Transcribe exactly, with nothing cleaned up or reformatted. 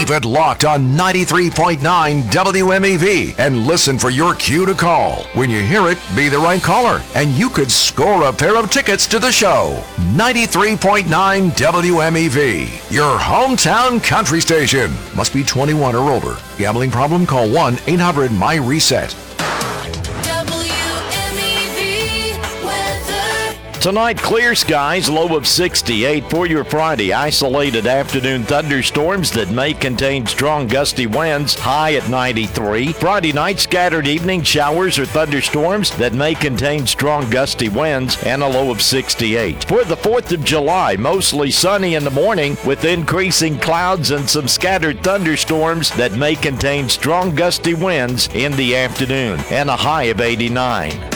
Keep it locked on ninety-three point nine W M E V and listen for your cue to call. When you hear it, be the right caller, and you could score a pair of tickets to the show. ninety-three point nine W M E V, your hometown country station. Must be twenty-one or older. Gambling problem? Call one eight hundred M Y RESET. Tonight, clear skies, low of sixty-eight. For your Friday, isolated afternoon thunderstorms that may contain strong gusty winds, high at ninety-three. Friday night, scattered evening showers or thunderstorms that may contain strong gusty winds, and a low of sixty-eight. For the fourth of July, mostly sunny in the morning with increasing clouds and some scattered thunderstorms that may contain strong gusty winds in the afternoon, and a high of eighty-nine.